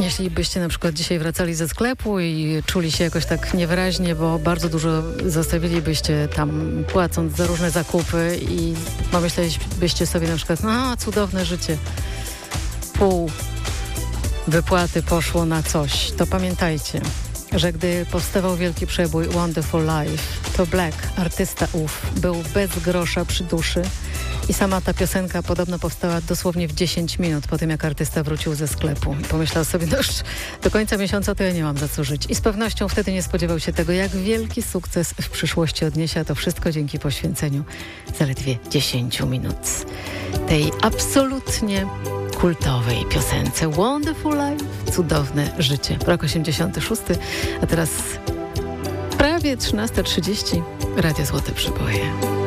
jeśli na przykład dzisiaj wracali ze sklepu i czuli się jakoś tak niewyraźnie, bo bardzo dużo zostawilibyście tam, płacąc za różne zakupy i pomyślelibyście sobie na przykład, no cudowne życie, pół wypłaty poszło na coś, to pamiętajcie, że gdy powstawał wielki przebój Wonderful Life, to Black, artysta ów, był bez grosza przy duszy i sama ta piosenka podobno powstała dosłownie w 10 minut po tym, jak artysta wrócił ze sklepu. I pomyślał sobie, no już do końca miesiąca to ja nie mam za co żyć. I z pewnością wtedy nie spodziewał się tego, jak wielki sukces w przyszłości odniesie, a to wszystko dzięki poświęceniu zaledwie 10 minut tej absolutnie kultowej piosence Wonderful Life, cudowne życie. Rok 86, a teraz prawie 13:30, Radio Złote Przeboje.